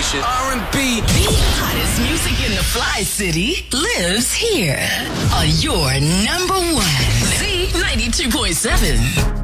station. R&B. The hottest music in the Fly City lives here on your number one Z92.7.